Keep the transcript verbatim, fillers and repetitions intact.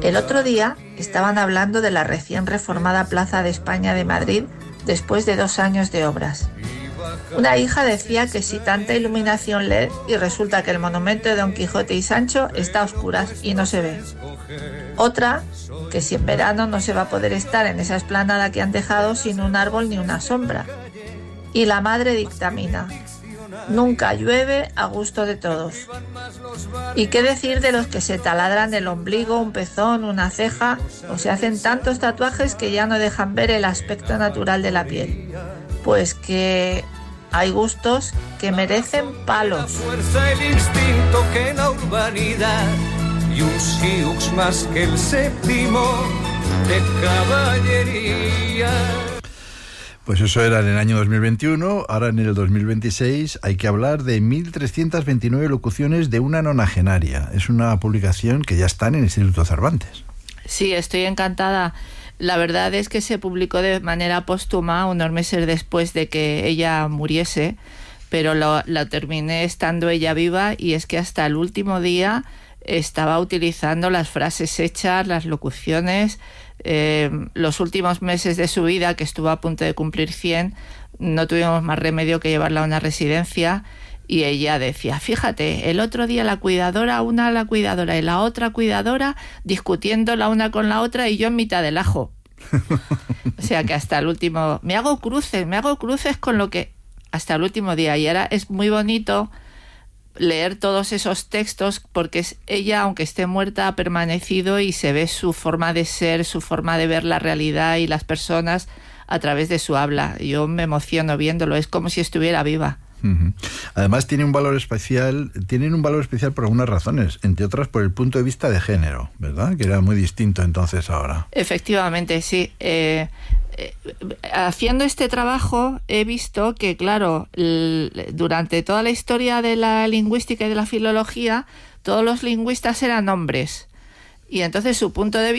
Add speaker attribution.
Speaker 1: El otro día estaban hablando de la recién reformada Plaza de España de Madrid después de dos años de obras. Una hija decía que si tanta iluminación L E D y resulta que el monumento de Don Quijote y Sancho está a oscuras y no se ve. Otra, que si en verano no se va a poder estar en esa explanada que han dejado sin un árbol ni una sombra. Y la madre dictamina: nunca llueve a gusto de todos. ¿Y qué decir de los que se taladran el ombligo, un pezón, una ceja, o se hacen tantos tatuajes que ya no dejan ver el aspecto natural de la piel? Pues que hay gustos que merecen palos.
Speaker 2: Fuerza el instinto que la urbanidad y un siux más que el séptimo de caballería.
Speaker 3: Pues eso era en el año dos mil veintiuno, ahora en el dos mil veintiséis hay que hablar de mil trescientas veintinueve locuciones de una nonagenaria. Es una publicación que ya está en el Instituto Cervantes.
Speaker 1: Sí, estoy encantada. La verdad es que se publicó de manera póstuma unos meses después de que ella muriese, pero lo, lo terminé estando ella viva, y es que hasta el último día estaba utilizando las frases hechas, las locuciones. Eh, los últimos meses de su vida, que estuvo a punto de cumplir cien, no tuvimos más remedio que llevarla a una residencia, y ella decía: fíjate, el otro día la cuidadora, una la cuidadora y la otra cuidadora discutiendo la una con la otra y yo en mitad del ajo. O sea que hasta el último, me hago cruces, me hago cruces con lo que, hasta el último día. Y ahora es muy bonito leer todos esos textos, porque es, ella, aunque esté muerta, ha permanecido y se ve su forma de ser, su forma de ver la realidad y las personas a través de su habla. Yo me emociono viéndolo, es como si estuviera viva.
Speaker 3: Uh-huh. Además tiene un valor especial, tienen un valor especial por algunas razones, entre otras por el punto de vista de género, ¿verdad? Que era muy distinto entonces ahora.
Speaker 1: Efectivamente, sí. Eh, eh, haciendo este trabajo he visto que, claro, l- durante toda la historia de la lingüística y de la filología, todos los lingüistas eran hombres. Y entonces su punto de